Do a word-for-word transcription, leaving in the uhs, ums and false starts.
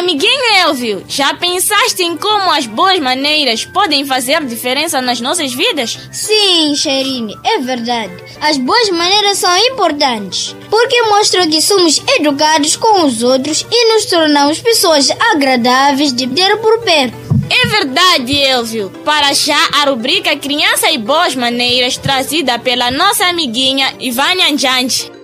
Amiguinho Elvio, já pensaste em como as boas maneiras podem fazer diferença nas nossas vidas? Sim, Sherine, é verdade. As boas maneiras são importantes, porque mostram que somos educados com os outros e nos tornamos pessoas agradáveis de ter por perto. É verdade, Elvio. Para já, a rubrica Criança e Boas Maneiras, trazida pela nossa amiguinha Ivânia Anjante.